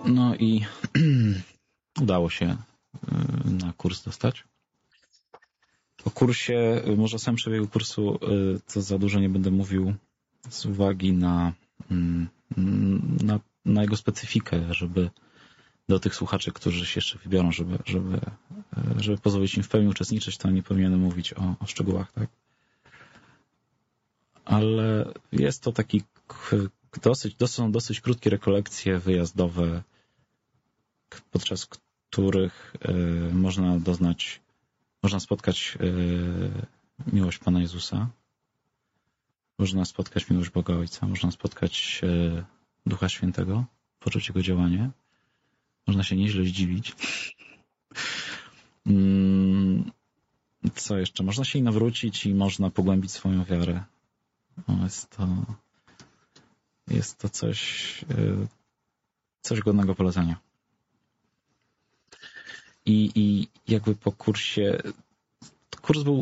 No i udało się na kurs dostać. O kursie, może sam przebiegu kursu to za dużo nie będę mówił z uwagi na jego specyfikę, żeby do tych słuchaczy, którzy się jeszcze wybiorą, żeby pozwolić im w pełni uczestniczyć, to nie powinienem mówić o szczegółach, tak? Ale jest to taki dosyć krótkie rekolekcje wyjazdowe, podczas których można spotkać miłość Pana Jezusa, można spotkać miłość Boga Ojca, można spotkać Ducha Świętego, poczuć Jego działanie, można się nieźle zdziwić. Co jeszcze? Można się i nawrócić i można pogłębić swoją wiarę. Jest to coś godnego polecenia. I jakby po kursie, kurs był